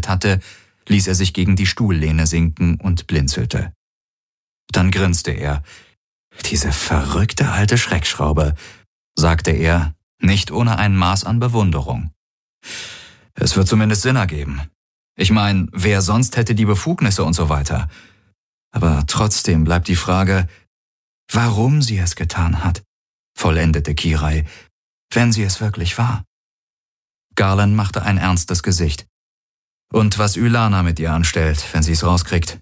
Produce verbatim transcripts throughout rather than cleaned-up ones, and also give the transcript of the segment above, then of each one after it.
beendet hatte, ließ er sich gegen die Stuhllehne sinken und blinzelte. Dann grinste er. »Diese verrückte alte Schreckschraube«, sagte er, nicht ohne ein Maß an Bewunderung. »Es wird zumindest Sinn ergeben. Ich meine, wer sonst hätte die Befugnisse und so weiter? Aber trotzdem bleibt die Frage, warum sie es getan hat«, vollendete Kirai, »wenn sie es wirklich war.« Garland machte ein ernstes Gesicht. »Und was Ylana mit ihr anstellt, wenn sie es rauskriegt?«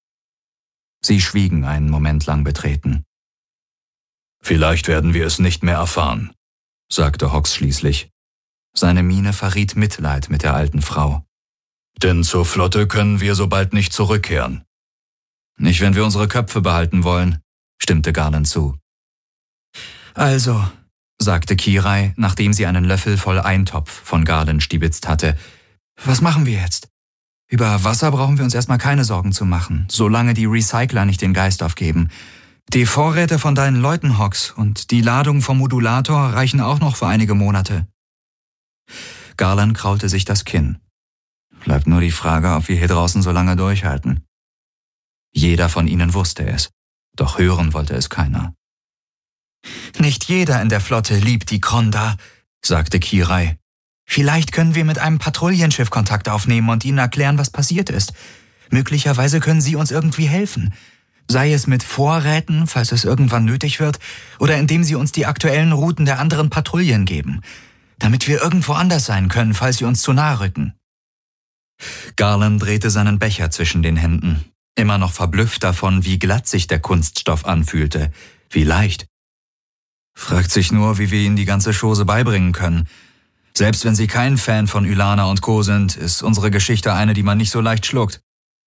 Sie schwiegen einen Moment lang betreten. »Vielleicht werden wir es nicht mehr erfahren«, sagte Hawks schließlich. Seine Miene verriet Mitleid mit der alten Frau. »Denn zur Flotte können wir so bald nicht zurückkehren.« »Nicht, wenn wir unsere Köpfe behalten wollen«, stimmte Garland zu. »Also«, sagte Kirai, nachdem sie einen Löffel voll Eintopf von Garland stibitzt hatte, »was machen wir jetzt? Über Wasser brauchen wir uns erstmal keine Sorgen zu machen, solange die Recycler nicht den Geist aufgeben. Die Vorräte von deinen Leuten, Hawks, und die Ladung vom Modulator reichen auch noch für einige Monate.« Garland kraulte sich das Kinn. »Bleibt nur die Frage, ob wir hier draußen so lange durchhalten.« Jeder von ihnen wusste es, doch hören wollte es keiner. »Nicht jeder in der Flotte liebt die Kronda«, sagte Kirai. »Vielleicht können wir mit einem Patrouillenschiff Kontakt aufnehmen und ihnen erklären, was passiert ist. Möglicherweise können sie uns irgendwie helfen. Sei es mit Vorräten, falls es irgendwann nötig wird, oder indem sie uns die aktuellen Routen der anderen Patrouillen geben, damit wir irgendwo anders sein können, falls sie uns zu nahe rücken.« Garland drehte seinen Becher zwischen den Händen, immer noch verblüfft davon, wie glatt sich der Kunststoff anfühlte, wie leicht. Fragt sich nur, wie wir ihnen die ganze Chose beibringen können. Selbst wenn sie kein Fan von Ylana und Co. sind, ist unsere Geschichte eine, die man nicht so leicht schluckt.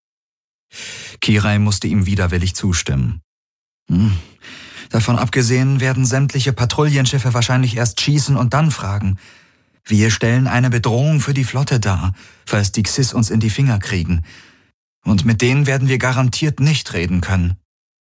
Kirai musste ihm widerwillig zustimmen. Hm. Davon abgesehen werden sämtliche Patrouillenschiffe wahrscheinlich erst schießen und dann fragen. Wir stellen eine Bedrohung für die Flotte dar, falls die Xys uns in die Finger kriegen. Und mit denen werden wir garantiert nicht reden können.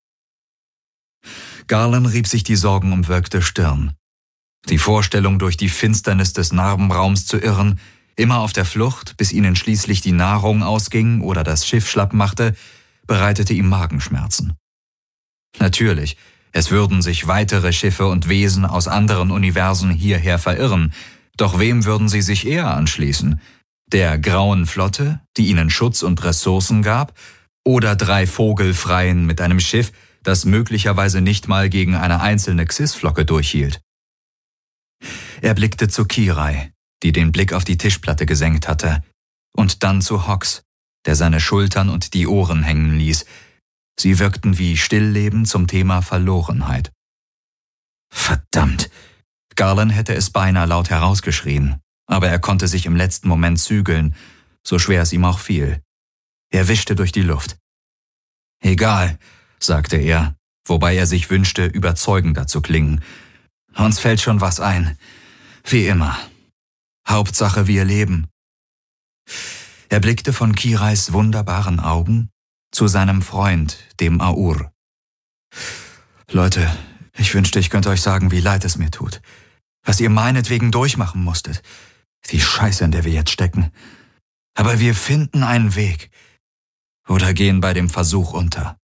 Garland rieb sich die sorgenumwölkte Stirn. Die Vorstellung, durch die Finsternis des Narbenraums zu irren, immer auf der Flucht, bis ihnen schließlich die Nahrung ausging oder das Schiff schlapp machte, bereitete ihm Magenschmerzen. Natürlich, es würden sich weitere Schiffe und Wesen aus anderen Universen hierher verirren, doch wem würden sie sich eher anschließen? Der grauen Flotte, die ihnen Schutz und Ressourcen gab, oder drei Vogelfreien mit einem Schiff, das möglicherweise nicht mal gegen eine einzelne Xys-Flocke durchhielt? Er blickte zu Kirai, die den Blick auf die Tischplatte gesenkt hatte, und dann zu Hawks, der seine Schultern und die Ohren hängen ließ. Sie wirkten wie Stillleben zum Thema Verlorenheit. Verdammt! Garland hätte es beinahe laut herausgeschrien, aber er konnte sich im letzten Moment zügeln, so schwer es ihm auch fiel. Er wischte durch die Luft. »Egal«, sagte er, wobei er sich wünschte, überzeugender zu klingen. »Uns fällt schon was ein. Wie immer. Hauptsache, wir leben.« Er blickte von Kirais wunderbaren Augen zu seinem Freund, dem Aur. »Leute, ich wünschte, ich könnte euch sagen, wie leid es mir tut. Was ihr meinetwegen durchmachen musstet. Die Scheiße, in der wir jetzt stecken. Aber wir finden einen Weg. Oder gehen bei dem Versuch unter.«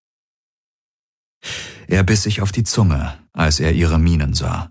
Er biss sich auf die Zunge, als er ihre Mienen sah.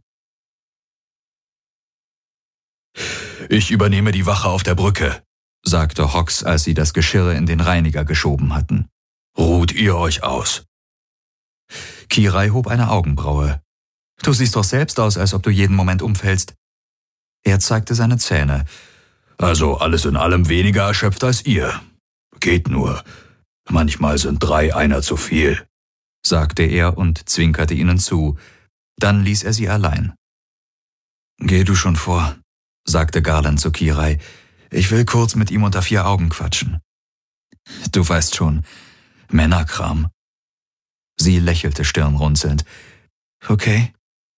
»Ich übernehme die Wache auf der Brücke«, sagte Hawks, als sie das Geschirr in den Reiniger geschoben hatten. »Ruht ihr euch aus?« Kirai hob eine Augenbraue. »Du siehst doch selbst aus, als ob du jeden Moment umfällst.« Er zeigte seine Zähne. »Also alles in allem weniger erschöpft als ihr. Geht nur. Manchmal sind drei einer zu viel«, sagte er und zwinkerte ihnen zu. Dann ließ er sie allein. »Geh du schon vor«, sagte Garland zu Kirai. »Ich will kurz mit ihm unter vier Augen quatschen.« »Du weißt schon, Männerkram.« Sie lächelte stirnrunzelnd. »Okay.«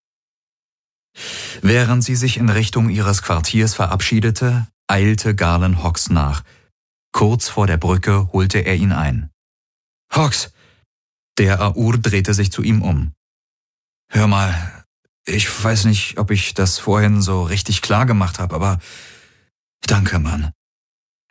Während sie sich in Richtung ihres Quartiers verabschiedete, eilte Garland Hawks nach. Kurz vor der Brücke holte er ihn ein. »Hawks!« Der Aur drehte sich zu ihm um. »Hör mal, ich weiß nicht, ob ich das vorhin so richtig klar gemacht habe, aber danke, Mann.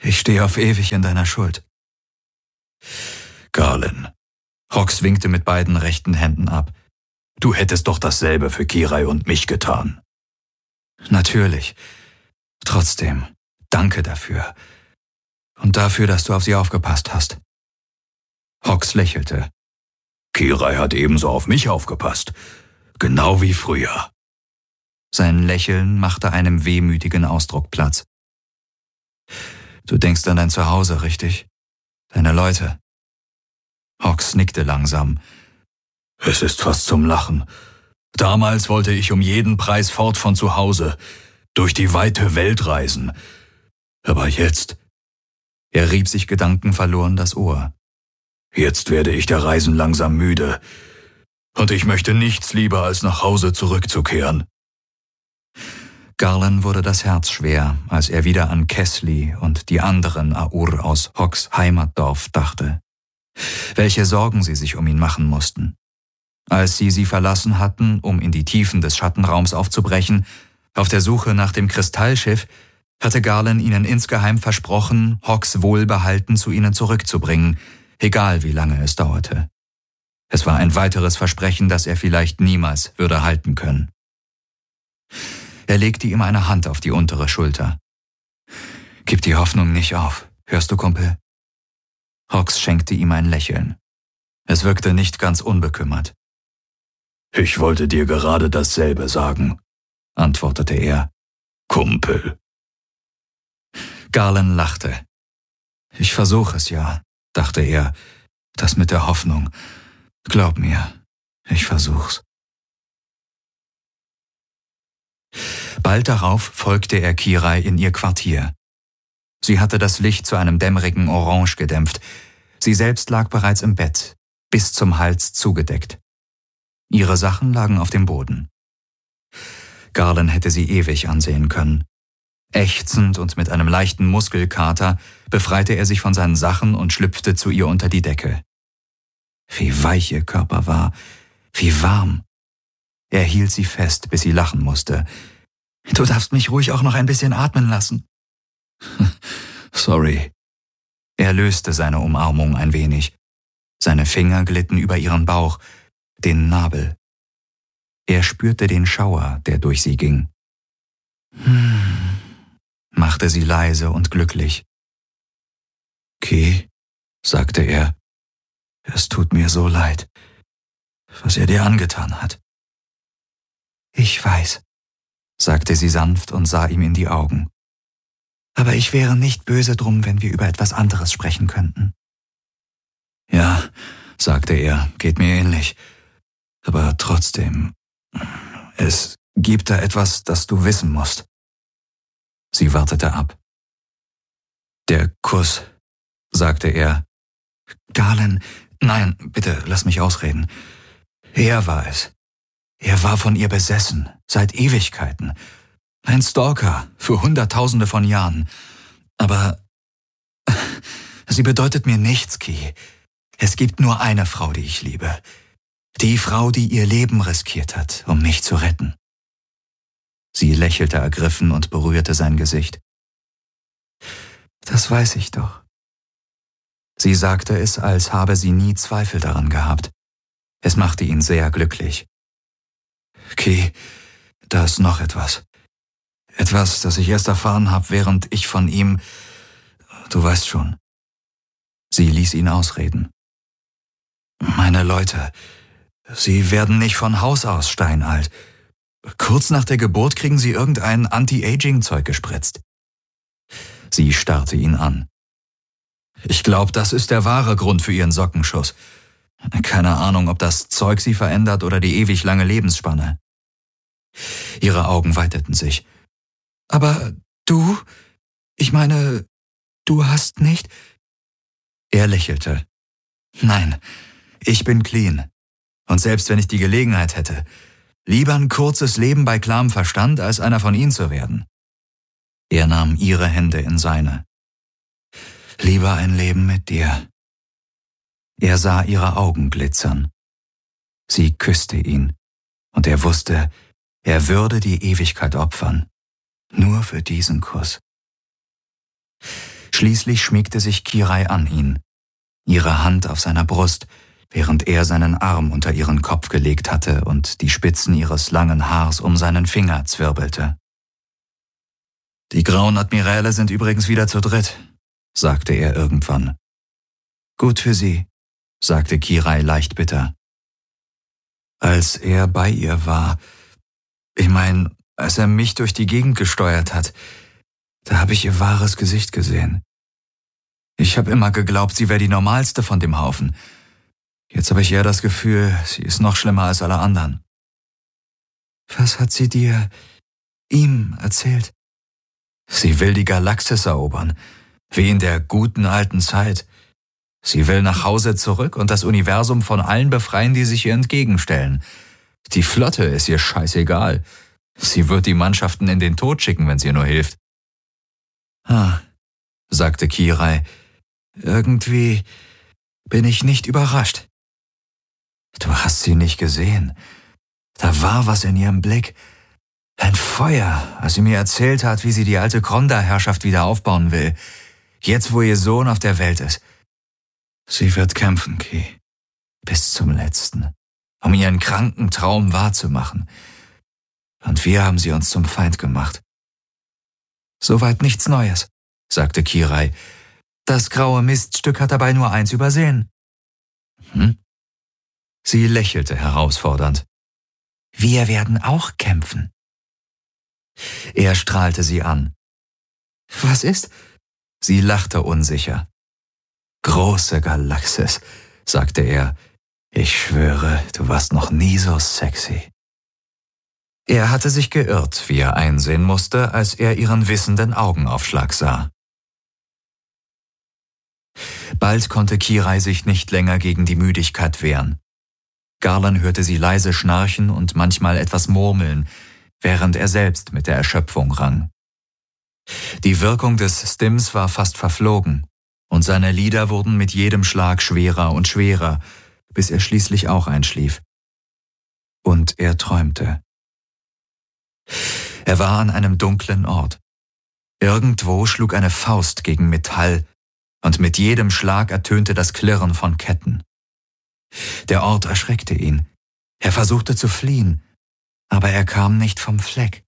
Ich stehe auf ewig in deiner Schuld. Garland. Hawks winkte mit beiden rechten Händen ab. Du hättest doch dasselbe für Kirai und mich getan. Natürlich. Trotzdem, danke dafür. Und dafür, dass du auf sie aufgepasst hast. Hawks lächelte. Kirai hat ebenso auf mich aufgepasst. Genau wie früher. Sein Lächeln machte einem wehmütigen Ausdruck Platz. Du denkst an dein Zuhause, richtig? Deine Leute. Hawks nickte langsam. Es ist fast zum Lachen. Damals wollte ich um jeden Preis fort von zu Hause, durch die weite Welt reisen. Aber jetzt... Er rieb sich gedankenverloren das Ohr. Jetzt werde ich der Reisen langsam müde. Und ich möchte nichts lieber, als nach Hause zurückzukehren. Garland wurde das Herz schwer, als er wieder an Kesli und die anderen Aur aus Hawks Heimatdorf dachte. Welche Sorgen sie sich um ihn machen mussten. Als sie sie verlassen hatten, um in die Tiefen des Schattenraums aufzubrechen, auf der Suche nach dem Kristallschiff, hatte Garland ihnen insgeheim versprochen, Hawks wohlbehalten zu ihnen zurückzubringen, egal wie lange es dauerte. Es war ein weiteres Versprechen, das er vielleicht niemals würde halten können. Er legte ihm eine Hand auf die untere Schulter. »Gib die Hoffnung nicht auf, hörst du, Kumpel?« Hawks schenkte ihm ein Lächeln. Es wirkte nicht ganz unbekümmert. »Ich wollte dir gerade dasselbe sagen«, antwortete er. »Kumpel.« Garland lachte. »Ich versuche es ja«, dachte er, »das mit der Hoffnung. Glaub mir, ich versuch's.« Bald darauf folgte er Kirai in ihr Quartier. Sie hatte das Licht zu einem dämmerigen Orange gedämpft. Sie selbst lag bereits im Bett, bis zum Hals zugedeckt. Ihre Sachen lagen auf dem Boden. Garland hätte sie ewig ansehen können. Ächzend und mit einem leichten Muskelkater befreite er sich von seinen Sachen und schlüpfte zu ihr unter die Decke. Wie weich ihr Körper war, wie warm. Er hielt sie fest, bis sie lachen musste. »Du darfst mich ruhig auch noch ein bisschen atmen lassen.« »Sorry.« Er löste seine Umarmung ein wenig. Seine Finger glitten über ihren Bauch, den Nabel. Er spürte den Schauer, der durch sie ging. Hm, machte sie leise und glücklich. »Ki«, sagte er, »es tut mir so leid, was er dir angetan hat.« »Ich weiß«, sagte sie sanft und sah ihm in die Augen. »Aber ich wäre nicht böse drum, wenn wir über etwas anderes sprechen könnten.« »Ja«, sagte er, »geht mir ähnlich. Aber trotzdem, es gibt da etwas, das du wissen musst.« Sie wartete ab. »Der Kuss«, sagte er. »Garland, nein, bitte, lass mich ausreden. Er war es. Er war von ihr besessen, seit Ewigkeiten. Ein Stalker für Hunderttausende von Jahren. Aber sie bedeutet mir nichts, Ki. Es gibt nur eine Frau, die ich liebe. Die Frau, die ihr Leben riskiert hat, um mich zu retten.« Sie lächelte ergriffen und berührte sein Gesicht. »Das weiß ich doch.« Sie sagte es, als habe sie nie Zweifel daran gehabt. Es machte ihn sehr glücklich. »Ki, da ist noch etwas. Etwas, das ich erst erfahren habe, während ich von ihm... Du weißt schon.« Sie ließ ihn ausreden. »Meine Leute, sie werden nicht von Haus aus steinalt. Kurz nach der Geburt kriegen sie irgendein Anti-Aging-Zeug gespritzt.« Sie starrte ihn an. »Ich glaube, das ist der wahre Grund für ihren Sockenschuss. Keine Ahnung, ob das Zeug sie verändert oder die ewig lange Lebensspanne.« Ihre Augen weiteten sich. »Aber du? Ich meine, du hast nicht...« Er lächelte. »Nein, ich bin clean. Und selbst wenn ich die Gelegenheit hätte, lieber ein kurzes Leben bei klarem Verstand, als einer von ihnen zu werden.« Er nahm ihre Hände in seine. »Lieber ein Leben mit dir.« Er sah ihre Augen glitzern. Sie küsste ihn, und er wusste, er würde die Ewigkeit opfern, nur für diesen Kuss. Schließlich schmiegte sich Kirai an ihn, ihre Hand auf seiner Brust, während er seinen Arm unter ihren Kopf gelegt hatte und die Spitzen ihres langen Haars um seinen Finger zwirbelte. »Die grauen Admiräle sind übrigens wieder zu dritt«, sagte er irgendwann. »Gut für sie«, sagte Kirai leicht bitter. Als er bei ihr war, ich meine, als er mich durch die Gegend gesteuert hat, da habe ich ihr wahres Gesicht gesehen. Ich habe immer geglaubt, sie wäre die normalste von dem Haufen. Jetzt habe ich eher das Gefühl, sie ist noch schlimmer als alle anderen.« »Was hat sie dir, ihm erzählt?« »Sie will die Galaxis erobern, wie in der guten alten Zeit. Sie will nach Hause zurück und das Universum von allen befreien, die sich ihr entgegenstellen. Die Flotte ist ihr scheißegal. Sie wird die Mannschaften in den Tod schicken, wenn es ihr nur hilft.« »Ah«, sagte Kirai, »irgendwie bin ich nicht überrascht.« »Du hast sie nicht gesehen. Da war was in ihrem Blick. Ein Feuer, als sie mir erzählt hat, wie sie die alte Kronda-Herrschaft wieder aufbauen will. Jetzt, wo ihr Sohn auf der Welt ist. Sie wird kämpfen, Ki. Bis zum Letzten. Um ihren kranken Traum wahrzumachen. Und wir haben sie uns zum Feind gemacht.« »Soweit nichts Neues«, sagte Kirai. »Das graue Miststück hat dabei nur eins übersehen.« »Hm?« Sie lächelte herausfordernd. »Wir werden auch kämpfen.« Er strahlte sie an. »Was ist?« Sie lachte unsicher. »Große Galaxis«, sagte er. »Ich schwöre, du warst noch nie so sexy.« Er hatte sich geirrt, wie er einsehen musste, als er ihren wissenden Augenaufschlag sah. Bald konnte Kirai sich nicht länger gegen die Müdigkeit wehren. Garland hörte sie leise schnarchen und manchmal etwas murmeln, während er selbst mit der Erschöpfung rang. Die Wirkung des Stims war fast verflogen, und seine Lider wurden mit jedem Schlag schwerer und schwerer, bis er schließlich auch einschlief. Und er träumte. Er war an einem dunklen Ort. Irgendwo schlug eine Faust gegen Metall, und mit jedem Schlag ertönte das Klirren von Ketten. Der Ort erschreckte ihn. Er versuchte zu fliehen, aber er kam nicht vom Fleck.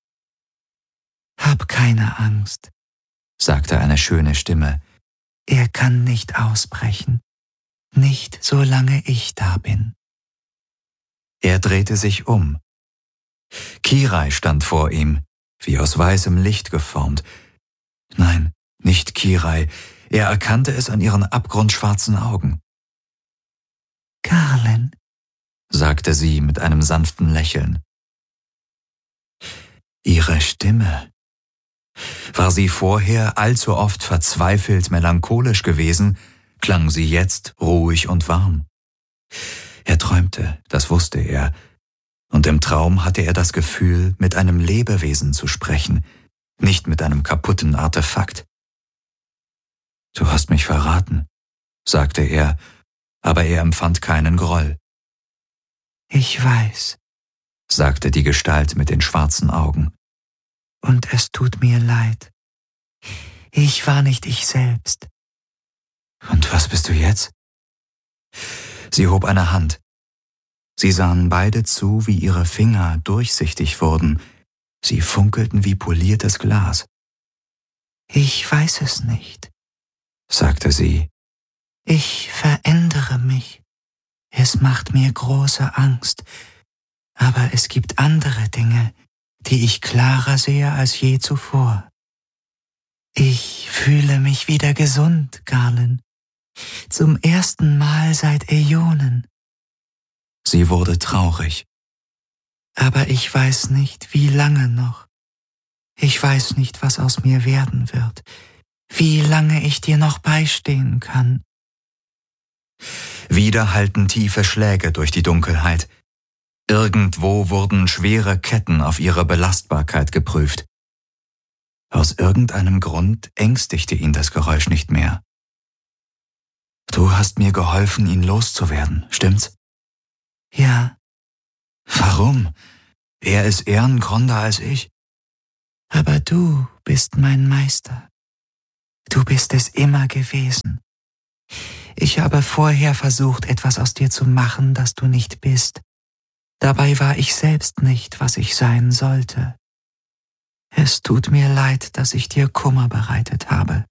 »Hab keine Angst«, sagte eine schöne Stimme. »Er kann nicht ausbrechen, nicht solange ich da bin.« Er drehte sich um. Kirai stand vor ihm, wie aus weißem Licht geformt. Nein, nicht Kirai, er erkannte es an ihren abgrundschwarzen Augen. »Garland«, sagte sie mit einem sanften Lächeln. Ihre Stimme. War sie vorher allzu oft verzweifelt melancholisch gewesen, klang sie jetzt ruhig und warm. Er träumte, das wusste er, und im Traum hatte er das Gefühl, mit einem Lebewesen zu sprechen, nicht mit einem kaputten Artefakt. »Du hast mich verraten«, sagte er, aber er empfand keinen Groll. »Ich weiß«, sagte die Gestalt mit den schwarzen Augen. »Und es tut mir leid. Ich war nicht ich selbst.« »Und was bist du jetzt?« Sie hob eine Hand. Sie sahen beide zu, wie ihre Finger durchsichtig wurden. Sie funkelten wie poliertes Glas. »Ich weiß es nicht«, sagte sie. »Ich verändere mich. Es macht mir große Angst. Aber es gibt andere Dinge, die ich klarer sehe als je zuvor. Ich fühle mich wieder gesund, Garland. Zum ersten Mal seit Äonen.« Sie wurde traurig. »Aber ich weiß nicht, wie lange noch. Ich weiß nicht, was aus mir werden wird, wie lange ich dir noch beistehen kann.« Wieder hallten tiefe Schläge durch die Dunkelheit. Irgendwo wurden schwere Ketten auf ihre Belastbarkeit geprüft. Aus irgendeinem Grund ängstigte ihn das Geräusch nicht mehr. »Du hast mir geholfen, ihn loszuwerden, stimmt's?« »Ja.« »Warum? Er ist ehrengronder als ich.« »Aber du bist mein Meister. Du bist es immer gewesen. Ich habe vorher versucht, etwas aus dir zu machen, das du nicht bist. Dabei war ich selbst nicht, was ich sein sollte. Es tut mir leid, dass ich dir Kummer bereitet habe.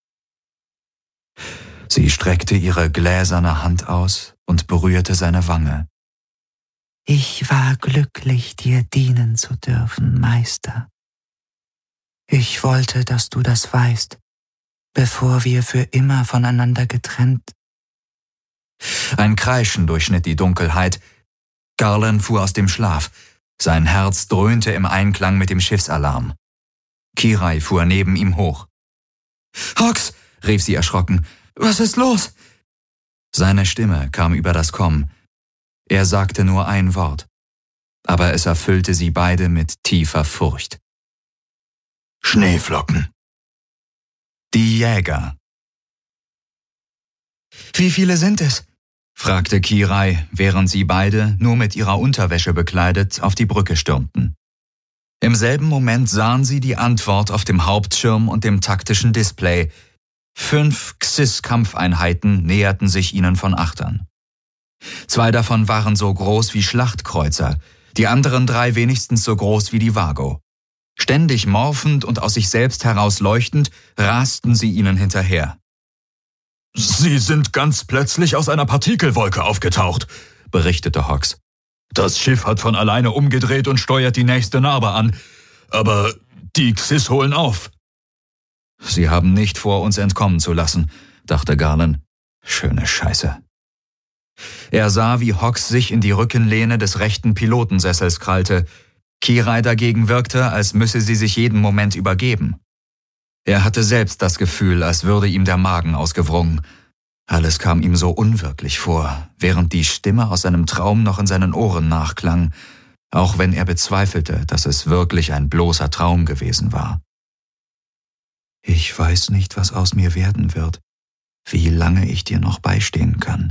Sie streckte ihre gläserne Hand aus und berührte seine Wange. Ich war glücklich, dir dienen zu dürfen, Meister. Ich wollte, dass du das weißt, bevor wir für immer voneinander getrennt. Ein Kreischen durchschnitt die Dunkelheit. Garland fuhr aus dem Schlaf. Sein Herz dröhnte im Einklang mit dem Schiffsalarm. Kirai fuhr neben ihm hoch. »Hawks«, rief sie erschrocken, »was ist los?« Seine Stimme kam über das Komm. Er sagte nur ein Wort, aber es erfüllte sie beide mit tiefer Furcht. »Schneeflocken.« Die Jäger. »Wie viele sind es?« fragte Kirai, während sie beide, nur mit ihrer Unterwäsche bekleidet, auf die Brücke stürmten. Im selben Moment sahen sie die Antwort auf dem Hauptschirm und dem taktischen Display. Fünf Xys-Kampfeinheiten näherten sich ihnen von Achtern. Zwei davon waren so groß wie Schlachtkreuzer, die anderen drei wenigstens so groß wie die Vago. Ständig morphend und aus sich selbst heraus leuchtend, rasten sie ihnen hinterher. »Sie sind ganz plötzlich aus einer Partikelwolke aufgetaucht«, berichtete Hawks. »Das Schiff hat von alleine umgedreht und steuert die nächste Narbe an. Aber die Xys holen auf.« »Sie haben nicht vor, uns entkommen zu lassen«, dachte Garland. »Schöne Scheiße.« Er sah, wie Hawks sich in die Rückenlehne des rechten Pilotensessels krallte. Kirai dagegen wirkte, als müsse sie sich jeden Moment übergeben. Er hatte selbst das Gefühl, als würde ihm der Magen ausgewrungen. Alles kam ihm so unwirklich vor, während die Stimme aus seinem Traum noch in seinen Ohren nachklang, auch wenn er bezweifelte, dass es wirklich ein bloßer Traum gewesen war. »Ich weiß nicht, was aus mir werden wird, wie lange ich dir noch beistehen kann.«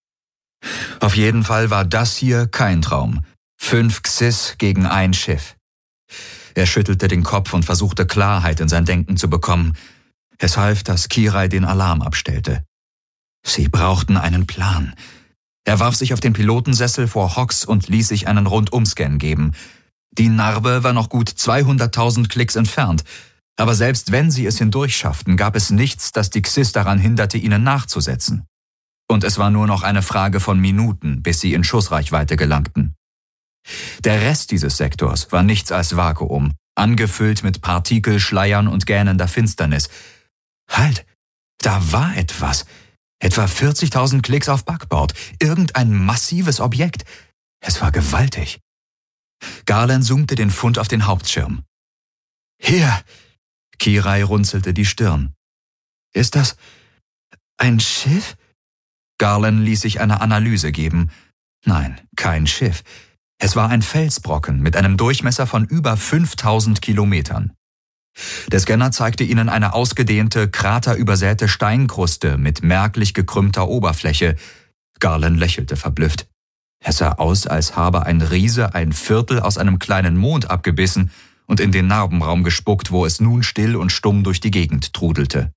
Auf jeden Fall war das hier kein Traum. Fünf Xys gegen ein Schiff. Er schüttelte den Kopf und versuchte Klarheit in sein Denken zu bekommen. Es half, dass Kirai den Alarm abstellte. Sie brauchten einen Plan. Er warf sich auf den Pilotensessel vor Hawks und ließ sich einen Rundumscan geben. Die Narbe war noch gut zweihunderttausend Klicks entfernt, aber selbst wenn sie es hindurchschafften, gab es nichts, das die Xys daran hinderte, ihnen nachzusetzen. Und es war nur noch eine Frage von Minuten, bis sie in Schussreichweite gelangten. Der Rest dieses Sektors war nichts als Vakuum, angefüllt mit Partikelschleiern und gähnender Finsternis. Halt, da war etwas. Etwa vierzigtausend Klicks auf Backbord, irgendein massives Objekt. Es war gewaltig. Garland zoomte den Fund auf den Hauptschirm. »Hier!« Kirai runzelte die Stirn. »Ist das ein Schiff?« Garland ließ sich eine Analyse geben. Nein, kein Schiff. Es war ein Felsbrocken mit einem Durchmesser von über fünftausend Kilometern. Der Scanner zeigte ihnen eine ausgedehnte, kraterübersäte Steinkruste mit merklich gekrümmter Oberfläche. Garland lächelte verblüfft. Es sah aus, als habe ein Riese ein Viertel aus einem kleinen Mond abgebissen und in den Narbenraum gespuckt, wo es nun still und stumm durch die Gegend trudelte.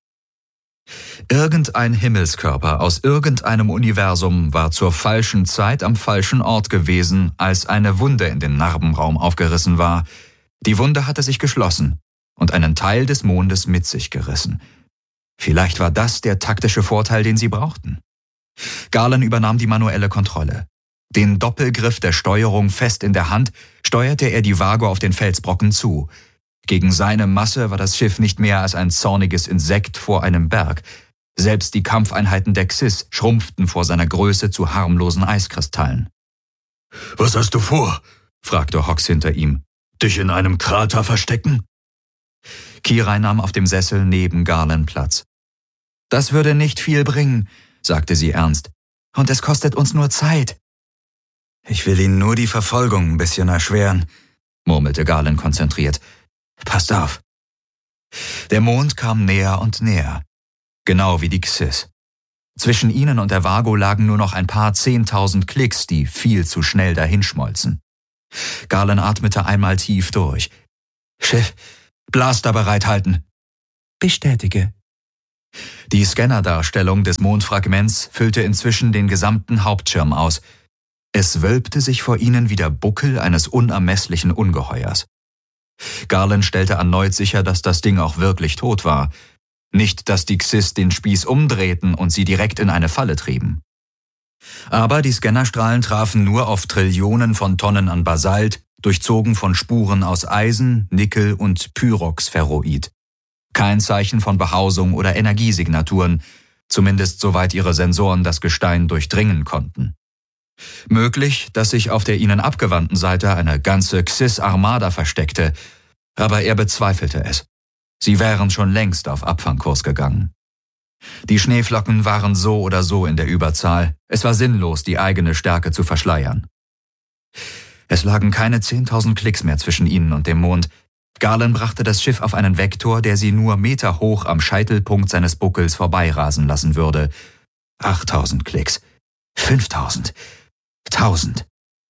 Irgendein Himmelskörper aus irgendeinem Universum war zur falschen Zeit am falschen Ort gewesen, als eine Wunde in den Narbenraum aufgerissen war. Die Wunde hatte sich geschlossen und einen Teil des Mondes mit sich gerissen. Vielleicht war das der taktische Vorteil, den sie brauchten. Garland übernahm die manuelle Kontrolle. Den Doppelgriff der Steuerung fest in der Hand, steuerte er die Vago auf den Felsbrocken zu. Gegen seine Masse war das Schiff nicht mehr als ein zorniges Insekt vor einem Berg. Selbst die Kampfeinheiten der Xys schrumpften vor seiner Größe zu harmlosen Eiskristallen. »Was hast du vor?« fragte Hawks hinter ihm. »Dich in einem Krater verstecken?« Kirai nahm auf dem Sessel neben Garland Platz. »Das würde nicht viel bringen«, sagte sie ernst. »Und es kostet uns nur Zeit.« »Ich will Ihnen nur die Verfolgung ein bisschen erschweren«, murmelte Garland konzentriert. »Passt auf.« Der Mond kam näher und näher, genau wie die Xys. Zwischen ihnen und der Vago lagen nur noch ein paar zehntausend Klicks, die viel zu schnell dahinschmolzen. Garland atmete einmal tief durch. »Schiff, Blaster bereithalten.« »Bestätige.« Die Scannerdarstellung des Mondfragments füllte inzwischen den gesamten Hauptschirm aus. Es wölbte sich vor ihnen wie der Buckel eines unermesslichen Ungeheuers. Garland stellte erneut sicher, dass das Ding auch wirklich tot war. Nicht, dass die Xyz den Spieß umdrehten und sie direkt in eine Falle trieben. Aber die Scannerstrahlen trafen nur auf Trillionen von Tonnen an Basalt, durchzogen von Spuren aus Eisen, Nickel und Pyroxferroid. Kein Zeichen von Behausung oder Energiesignaturen, zumindest soweit ihre Sensoren das Gestein durchdringen konnten. Möglich, dass sich auf der ihnen abgewandten Seite eine ganze Xyz-Armada versteckte, aber er bezweifelte es. Sie wären schon längst auf Abfangkurs gegangen. Die Schneeflocken waren so oder so in der Überzahl. Es war sinnlos, die eigene Stärke zu verschleiern. Es lagen keine zehntausend Klicks mehr zwischen ihnen und dem Mond. Garland brachte das Schiff auf einen Vektor, der sie nur meterhoch am Scheitelpunkt seines Buckels vorbeirasen lassen würde. achttausend Klicks. fünftausend. tausend.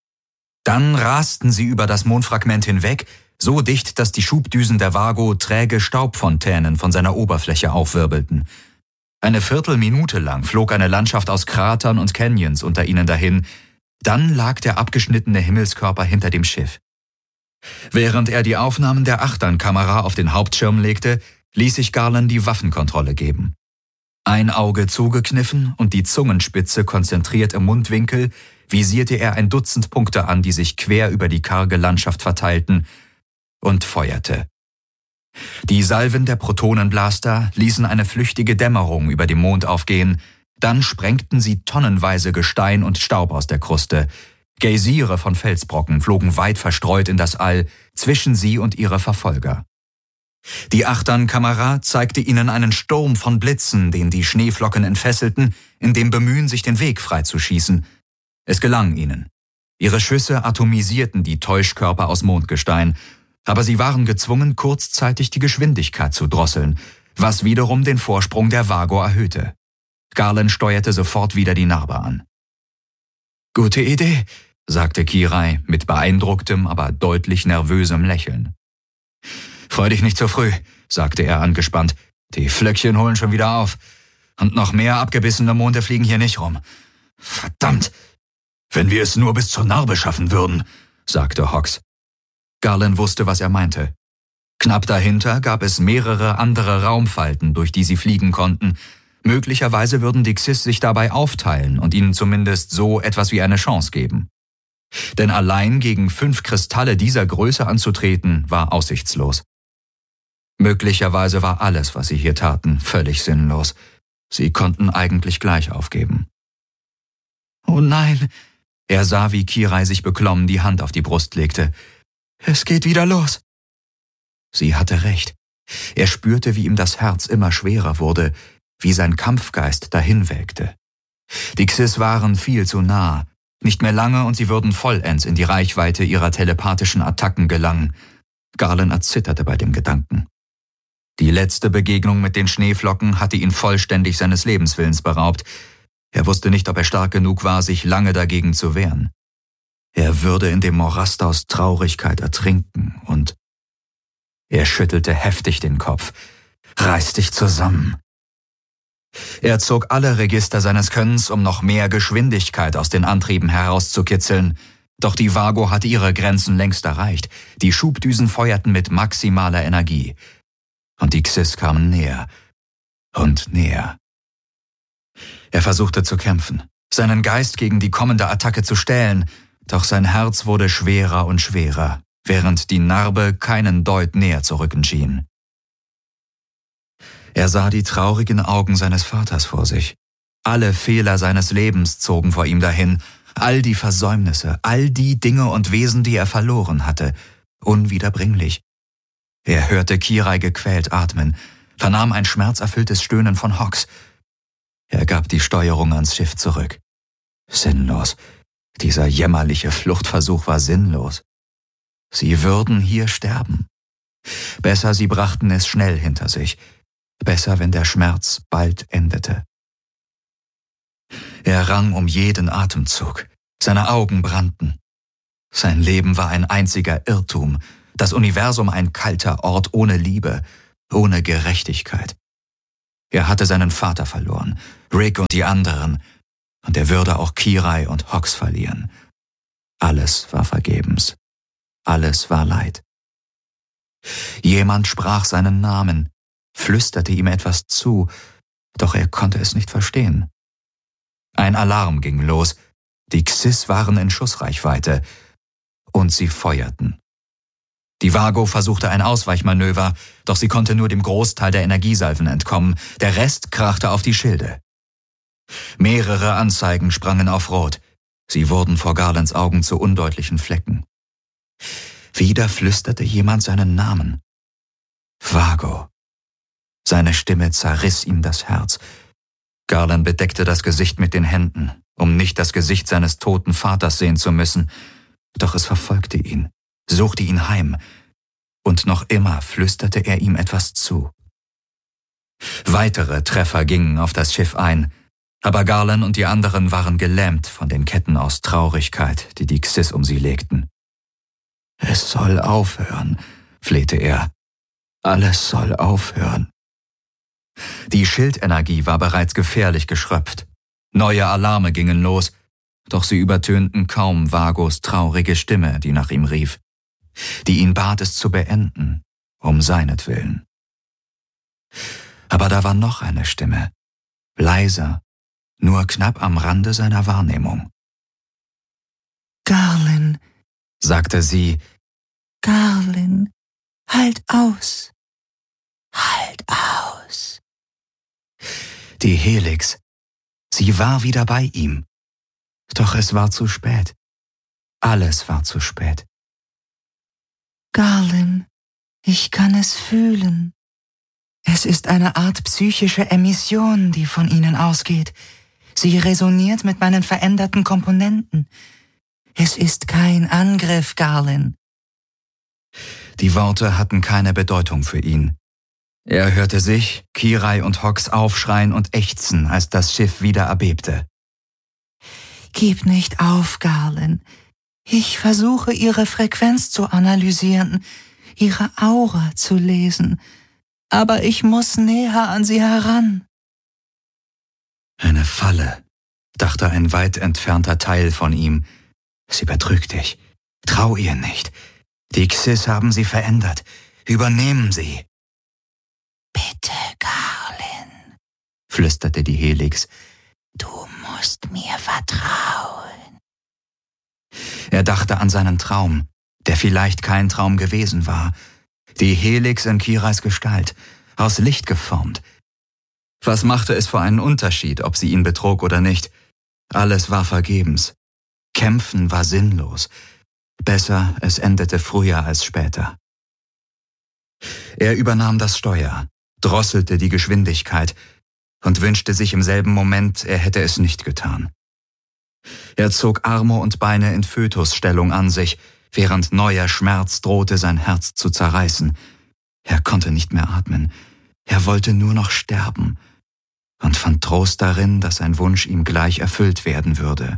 Dann rasten sie über das Mondfragment hinweg, so dicht, dass die Schubdüsen der Vago träge Staubfontänen von seiner Oberfläche aufwirbelten. Eine Viertelminute lang flog eine Landschaft aus Kratern und Canyons unter ihnen dahin. Dann lag der abgeschnittene Himmelskörper hinter dem Schiff. Während er die Aufnahmen der Achternkamera auf den Hauptschirm legte, ließ sich Garland die Waffenkontrolle geben. Ein Auge zugekniffen und die Zungenspitze konzentriert im Mundwinkel, visierte er ein Dutzend Punkte an, die sich quer über die karge Landschaft verteilten, und feuerte. Die Salven der Protonenblaster ließen eine flüchtige Dämmerung über dem Mond aufgehen, dann sprengten sie tonnenweise Gestein und Staub aus der Kruste. Geysire von Felsbrocken flogen weit verstreut in das All, zwischen sie und ihre Verfolger. Die Achternkamera zeigte ihnen einen Sturm von Blitzen, den die Schneeflocken entfesselten, in dem Bemühen, sich den Weg freizuschießen. Es gelang ihnen. Ihre Schüsse atomisierten die Täuschkörper aus Mondgestein, aber sie waren gezwungen, kurzzeitig die Geschwindigkeit zu drosseln, was wiederum den Vorsprung der Vago erhöhte. Garland steuerte sofort wieder die Narbe an. »Gute Idee«, sagte Kirai mit beeindrucktem, aber deutlich nervösem Lächeln. »Freu dich nicht zu früh«, sagte er angespannt. »Die Flöckchen holen schon wieder auf. Und noch mehr abgebissene Monde fliegen hier nicht rum. Verdammt! Wenn wir es nur bis zur Narbe schaffen würden«, sagte Hawks. Garland wusste, was er meinte. Knapp dahinter gab es mehrere andere Raumfalten, durch die sie fliegen konnten. Möglicherweise würden die Xyz sich dabei aufteilen und ihnen zumindest so etwas wie eine Chance geben. Denn allein gegen fünf Kristalle dieser Größe anzutreten, war aussichtslos. Möglicherweise war alles, was sie hier taten, völlig sinnlos. Sie konnten eigentlich gleich aufgeben. »Oh nein!« Er sah, wie Kirai sich beklommen die Hand auf die Brust legte. »Es geht wieder los!« Sie hatte recht. Er spürte, wie ihm das Herz immer schwerer wurde, wie sein Kampfgeist dahinwelkte. Die Xyz waren viel zu nah. Nicht mehr lange und sie würden vollends in die Reichweite ihrer telepathischen Attacken gelangen. Garland erzitterte bei dem Gedanken. Die letzte Begegnung mit den Schneeflocken hatte ihn vollständig seines Lebenswillens beraubt. Er wusste nicht, ob er stark genug war, sich lange dagegen zu wehren. Er würde in dem Morast aus Traurigkeit ertrinken und... Er schüttelte heftig den Kopf. »Reiß dich zusammen!« Er zog alle Register seines Könnens, um noch mehr Geschwindigkeit aus den Antrieben herauszukitzeln. Doch die Vago hatte ihre Grenzen längst erreicht. Die Schubdüsen feuerten mit maximaler Energie. Und die Xyz kamen näher und näher. Er versuchte zu kämpfen, seinen Geist gegen die kommende Attacke zu stählen, doch sein Herz wurde schwerer und schwerer, während die Narbe keinen Deut näher zu rücken schien. Er sah die traurigen Augen seines Vaters vor sich. Alle Fehler seines Lebens zogen vor ihm dahin, all die Versäumnisse, all die Dinge und Wesen, die er verloren hatte, unwiederbringlich. Er hörte Kirai gequält atmen, vernahm ein schmerzerfülltes Stöhnen von Hawks. Er gab die Steuerung ans Schiff zurück. Sinnlos. Dieser jämmerliche Fluchtversuch war sinnlos. Sie würden hier sterben. Besser, sie brachten es schnell hinter sich. Besser, wenn der Schmerz bald endete. Er rang um jeden Atemzug. Seine Augen brannten. Sein Leben war ein einziger Irrtum, das Universum ein kalter Ort ohne Liebe, ohne Gerechtigkeit. Er hatte seinen Vater verloren, Rick und die anderen, und er würde auch Kirai und Hox verlieren. Alles war vergebens. Alles war Leid. Jemand sprach seinen Namen, flüsterte ihm etwas zu, doch er konnte es nicht verstehen. Ein Alarm ging los, die Xyz waren in Schussreichweite, und sie feuerten. Die Vago versuchte ein Ausweichmanöver, doch sie konnte nur dem Großteil der Energiesalven entkommen, der Rest krachte auf die Schilde. Mehrere Anzeigen sprangen auf Rot, sie wurden vor Garlands Augen zu undeutlichen Flecken. Wieder flüsterte jemand seinen Namen. Vago. Seine Stimme zerriss ihm das Herz. Garland bedeckte das Gesicht mit den Händen, um nicht das Gesicht seines toten Vaters sehen zu müssen. Doch es verfolgte ihn, suchte ihn heim, und noch immer flüsterte er ihm etwas zu. Weitere Treffer gingen auf das Schiff ein, aber Garland und die anderen waren gelähmt von den Ketten aus Traurigkeit, die die Xyz um sie legten. »Es soll aufhören«, flehte er. »Alles soll aufhören.« Die Schildenergie war bereits gefährlich geschröpft. Neue Alarme gingen los, doch sie übertönten kaum Vagos traurige Stimme, die nach ihm rief, die ihn bat, es zu beenden, um seinetwillen. Aber da war noch eine Stimme, leiser, nur knapp am Rande seiner Wahrnehmung. »Garland«, sagte sie, »Garland, halt aus, halt aus.« Die Helix, sie war wieder bei ihm. Doch es war zu spät. Alles war zu spät. »Garland, ich kann es fühlen. Es ist eine Art psychische Emission, die von Ihnen ausgeht. Sie resoniert mit meinen veränderten Komponenten. Es ist kein Angriff, Garland.« Die Worte hatten keine Bedeutung für ihn. Er hörte sich, Kirai und Hox aufschreien und ächzen, als das Schiff wieder erbebte. »Gib nicht auf, Garland. Ich versuche, Ihre Frequenz zu analysieren, Ihre Aura zu lesen, aber ich muss näher an Sie heran.« Eine Falle, dachte ein weit entfernter Teil von ihm. Sie betrügt dich. Trau ihr nicht. Die Xyz haben sie verändert. Übernehmen sie. »Bitte, Garland«, flüsterte die Helix. »Du musst mir vertrauen.« Er dachte an seinen Traum, der vielleicht kein Traum gewesen war. Die Helix in Kirais Gestalt, aus Licht geformt. Was machte es für einen Unterschied, ob sie ihn betrog oder nicht? Alles war vergebens. Kämpfen war sinnlos. Besser, es endete früher als später. Er übernahm das Steuer, drosselte die Geschwindigkeit und wünschte sich im selben Moment, er hätte es nicht getan. Er zog Arme und Beine in Fötusstellung an sich, während neuer Schmerz drohte, sein Herz zu zerreißen. Er konnte nicht mehr atmen. Er wollte nur noch sterben und fand Trost darin, dass sein Wunsch ihm gleich erfüllt werden würde.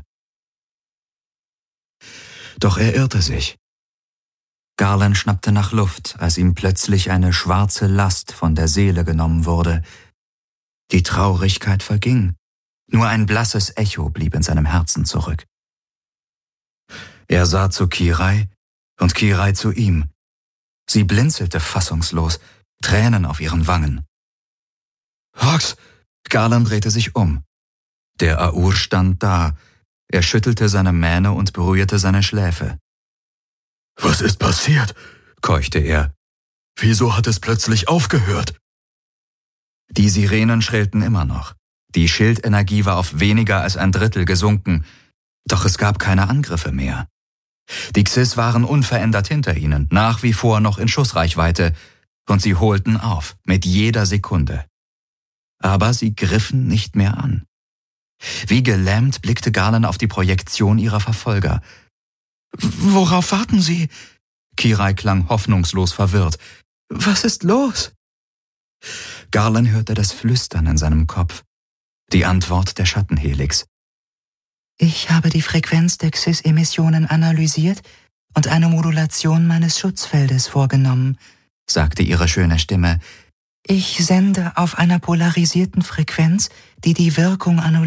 Doch er irrte sich. Garland schnappte nach Luft, als ihm plötzlich eine schwarze Last von der Seele genommen wurde. Die Traurigkeit verging. Nur ein blasses Echo blieb in seinem Herzen zurück. Er sah zu Kirai und Kirai zu ihm. Sie blinzelte fassungslos, Tränen auf ihren Wangen. »Hox!« Garland drehte sich um. Der Aur stand da. Er schüttelte seine Mähne und berührte seine Schläfe. »Was ist passiert?« keuchte er. »Wieso hat es plötzlich aufgehört?« Die Sirenen schrillten immer noch. Die Schildenergie war auf weniger als ein Drittel gesunken, doch es gab keine Angriffe mehr. Die Xyz waren unverändert hinter ihnen, nach wie vor noch in Schussreichweite, und sie holten auf, mit jeder Sekunde. Aber sie griffen nicht mehr an. Wie gelähmt blickte Garland auf die Projektion ihrer Verfolger. »Worauf warten Sie?« Kirai klang hoffnungslos verwirrt. »Was ist los?« Garland hörte das Flüstern in seinem Kopf. Die Antwort der Schattenhelix. »Ich habe die Frequenz der Xyz-Emissionen analysiert und eine Modulation meines Schutzfeldes vorgenommen«, sagte ihre schöne Stimme. Ich sende auf einer polarisierten Frequenz, die die Wirkung annulliert.